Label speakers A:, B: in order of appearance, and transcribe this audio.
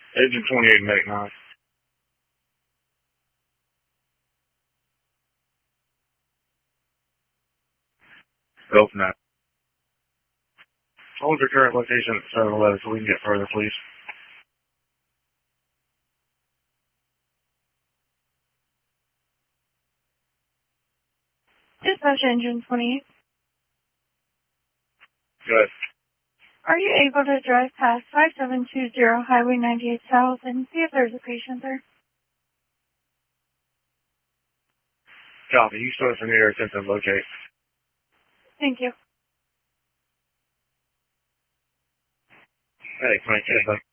A: Agent 28, Medic 9. Go from that. Hold your current location at 711 so we can get further, please.
B: Dispatch Engine 28.
A: Good.
B: Are you able to drive past 5720 Highway 98 South and see if there's a patient there?
A: Copy. You still have your attention to locate.
B: Thank you.
A: Hey, 22.